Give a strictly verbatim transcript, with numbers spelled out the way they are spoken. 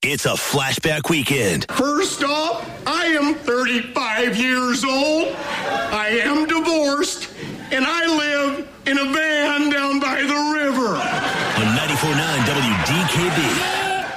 It's a flashback weekend. First off, I am thirty-five years old. I am divorced, and I live in a van down by the river. On ninety-four point nine W D K B.